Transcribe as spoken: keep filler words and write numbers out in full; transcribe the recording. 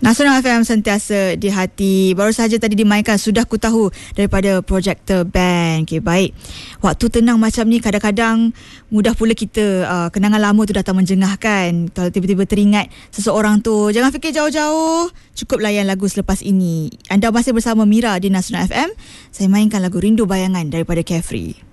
Nasional F M sentiasa di hati. Baru sahaja tadi dimainkan Sudah Ku Tahu daripada Projector Band. Okay, baik. Waktu tenang macam ni kadang-kadang mudah pula kita uh, kenangan lama tu datang menjengahkan. Kalau tiba-tiba teringat seseorang tu, jangan fikir jauh-jauh. Cukup layan lagu selepas ini. Anda masih bersama Mira di Nasional F M. Saya mainkan lagu Rindu Bayangan daripada Carefree.